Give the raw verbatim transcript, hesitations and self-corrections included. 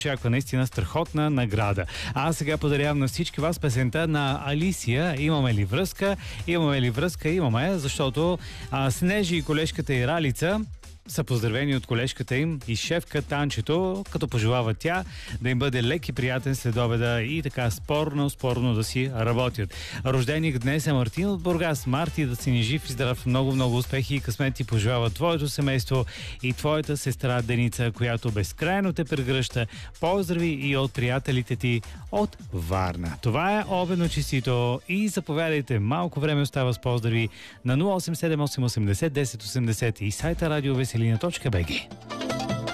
очаква наистина страхотна награда. А аз сега подарявам на всички вас песента на Алисия. Имаме ли връзка? Имаме ли връзка? Имаме, защото а, Снежи и колежката и Ралица са поздравени от колежката им и шефка Танчето, като пожелава тя да им бъде лек и приятен следобеда и така спорно, спорно да си работят. Рожденик днес е Мартин от Бургас. Марти, да си ни жив и здрав, много, много успехи и късмет ти пожелава твоето семейство и твоята сестра Деница, която безкрайно те прегръща. Поздрави и от приятелите ти от Варна. Това е обедно честито и заповядайте, малко време остава с поздрави на нула осем седем осем осемдесет десет осемдесет и сайта радио веселина точка бг.